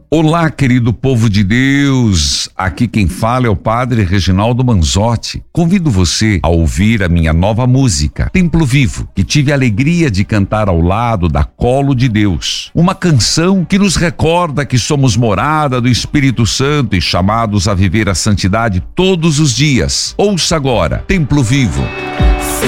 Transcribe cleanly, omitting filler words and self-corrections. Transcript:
Olá, querido povo de Deus, aqui quem fala é o Padre Reginaldo Manzotti. Convido você a ouvir a minha nova música, Templo Vivo, que tive a alegria de cantar ao lado da Colo de Deus. Uma canção que nos recorda que somos morada do Espírito Santo e chamados a viver a santidade todos os dias. Ouça agora, Templo Vivo.